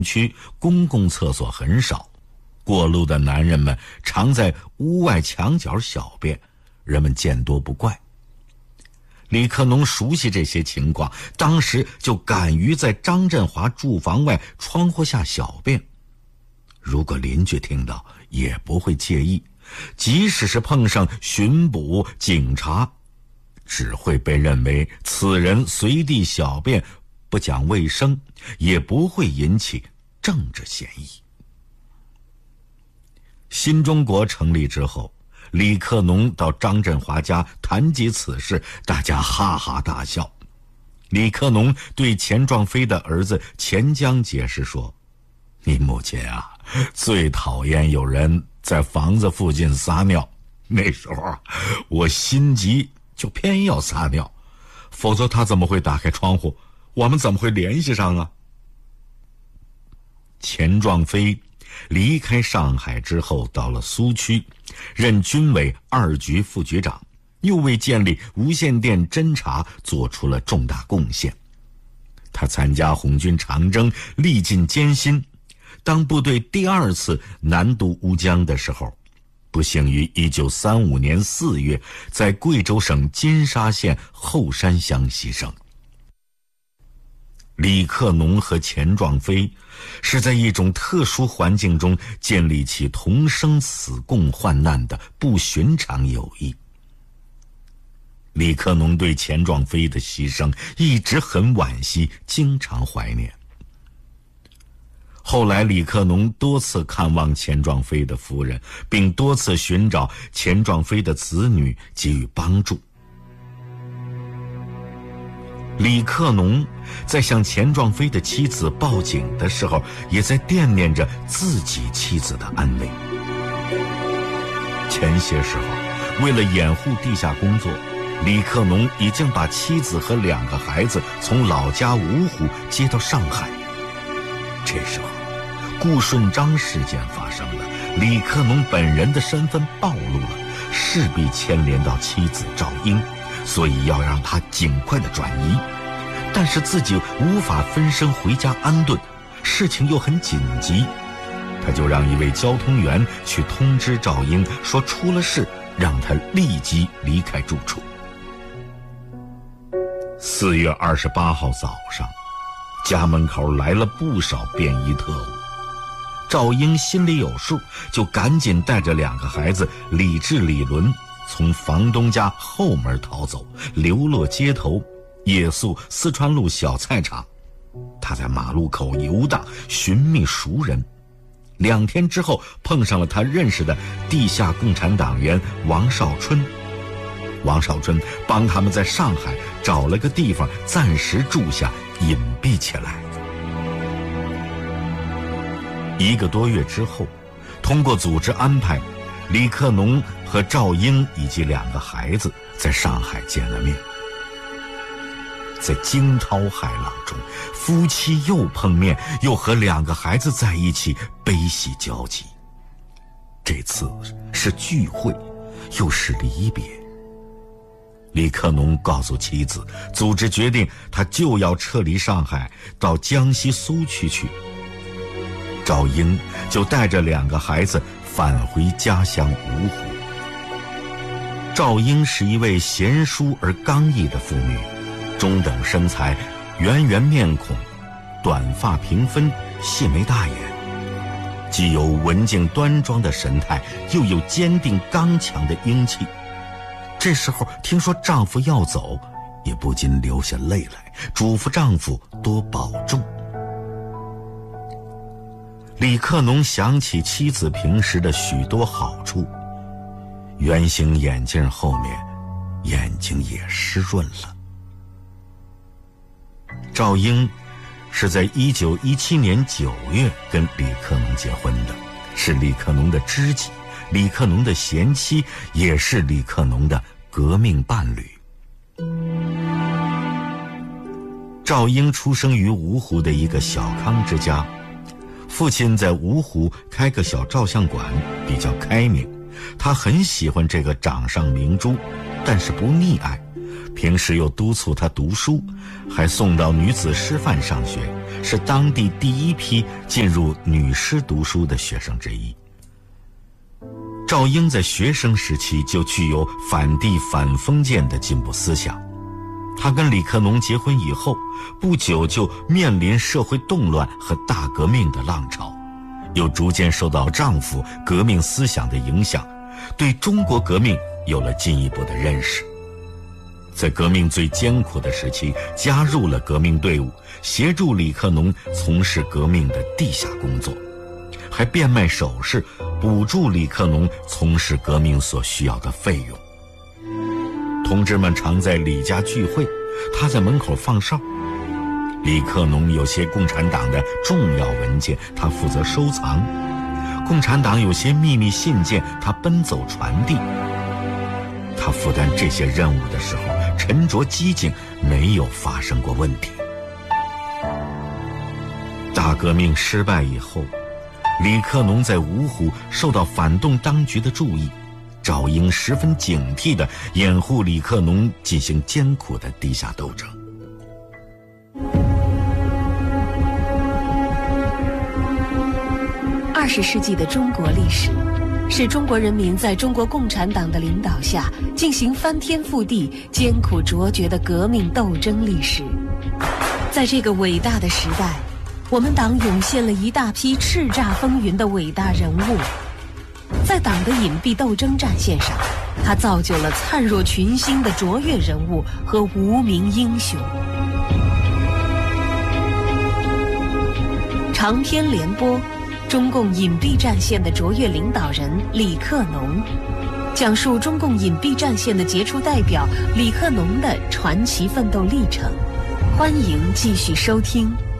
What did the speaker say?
区公共厕所很少，过路的男人们常在屋外墙角小便，人们见多不怪。李克农熟悉这些情况，当时就敢于在张振华住房外窗户下小便。如果邻居听到，也不会介意，即使是碰上巡捕警察，只会被认为此人随地小便不讲卫生，也不会引起政治嫌疑。新中国成立之后，李克农到张振华家谈及此事，大家哈哈大笑。李克农对钱壮飞的儿子钱江解释说：“你母亲啊，最讨厌有人在房子附近撒尿，那时候我心急，就偏要撒尿，否则他怎么会打开窗户，我们怎么会联系上啊？”钱壮飞离开上海之后，到了苏区，任军委2局副局长，又为建立无线电侦察做出了重大贡献。他参加红军长征，历尽艰辛。当部队第2次南渡乌江的时候，不幸于1935年4月在贵州省金沙县后山乡牺牲。李克农和钱壮飞是在一种特殊环境中建立起同生死共患难的不寻常友谊。李克农对钱壮飞的牺牲一直很惋惜，经常怀念。后来李克农多次看望钱壮飞的夫人，并多次寻找钱壮飞的子女给予帮助。李克农在向钱壮飞的妻子报警的时候，也在惦念着自己妻子的安危。前些时候，为了掩护地下工作，李克农已经把妻子和2个孩子从老家芜湖接到上海。这时候，顾顺章事件发生了，李克农本人的身份暴露了，势必牵连到妻子赵英，所以要让他尽快的转移。但是自己无法分身回家安顿，事情又很紧急，他就让一位交通员去通知赵英，说出了事，让他立即离开住处。4月28号早上，家门口来了不少便衣特务。赵英心里有数，就赶紧带着2个孩子李志、李伦从房东家后门逃走，流落街头，夜宿四川路小菜场。他在马路口游荡，寻觅熟人。2天之后，碰上了他认识的地下共产党员王少春。王少春帮他们在上海找了个地方暂时住下，隐蔽起来。1个多月之后，通过组织安排，李克农和赵英以及2个孩子在上海见了面。在惊涛骇浪中，夫妻又碰面，又和2个孩子在一起，悲喜交集。这次是聚会，又是离别。李克农告诉妻子，组织决定他就要撤离上海，到江西苏区去。赵英就带着2个孩子返回家乡芜湖。赵英是一位贤淑而刚毅的妇女，中等身材，圆圆面孔，短发平分，细眉大眼，既有文静端庄的神态，又有坚定刚强的英气。这时候听说丈夫要走，也不禁流下泪来，嘱咐丈夫多保重。李克农想起妻子平时的许多好处，圆形眼镜后面眼睛也湿润了。赵英是在1917年9月跟李克农结婚的，是李克农的知己，李克农的贤妻，也是李克农的革命伴侣。赵英出生于芜湖的一个小康之家，父亲在芜湖开个小照相馆，比较开明。他很喜欢这个掌上明珠，但是不溺爱， 平时又督促他读书，还送到女子师范上学，是当地第一批进入女师读书的学生之一。赵英在学生时期就具有反帝反封建的进步思想。她跟李克农结婚以后，不久就面临社会动乱和大革命的浪潮，又逐渐受到丈夫革命思想的影响，对中国革命有了进一步的认识。在革命最艰苦的时期，加入了革命队伍，协助李克农从事革命的地下工作，还变卖首饰，补助李克农从事革命所需要的费用。同志们常在李家聚会，他在门口放哨。李克农有些共产党的重要文件，他负责收藏；共产党有些秘密信件，他奔走传递。他负担这些任务的时候，沉着机警，没有发生过问题。大革命失败以后，李克农在芜湖受到反动当局的注意，赵英十分警惕地掩护李克农进行艰苦的地下斗争。 20世纪的中国历史，是中国人民在中国共产党的领导下进行翻天覆地、艰苦卓绝的革命斗争历史。在这个伟大的时代，我们党涌现了一大批叱咤风云的伟大人物。在党的隐蔽斗争战线上，他造就了灿若群星的卓越人物和无名英雄。长篇联播，中共隐蔽战线的卓越领导人李克农，讲述中共隐蔽战线的杰出代表李克农的传奇奋斗历程。欢迎继续收听。